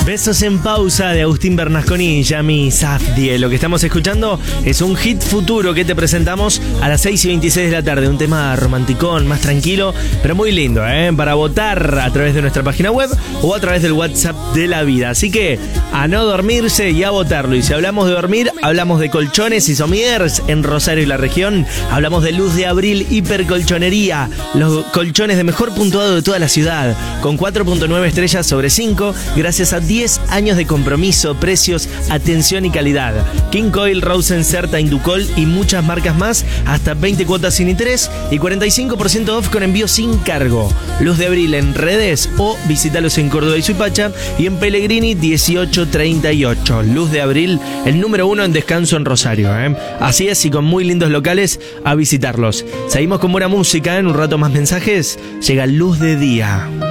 Besos en pausa de Agustín Bernasconi y Yami Safdie. Lo que estamos escuchando es un hit futuro que te presentamos a las 6:26 de la tarde. Un tema romanticón, más tranquilo, pero muy lindo, para votar a través de nuestra página web o a través del WhatsApp de la vida. Así que a no dormirse y a votarlo. Y si hablamos de dormir, hablamos de colchones y somiers en Rosario y la región. Hablamos de Luz de Abril Hipercolchonería, los colchones de mejor puntuado de toda la ciudad, con 4.9 estrellas sobre 5, gracias a 10 años de compromiso, precios, atención y calidad. King Coil, Rosen, Certa, Inducol y muchas marcas más, hasta 20 cuotas sin interés y 45% off con envío sin cargo. Luz de Abril en redes o visítalos en Córdoba y Suipacha y en Pellegrini 1838. Luz de Abril, el número 1 en descanso en Rosario. Así es, y con muy lindos locales, a visitarlos. Seguimos con buena música, en un rato más mensajes. Llega Luz de Día.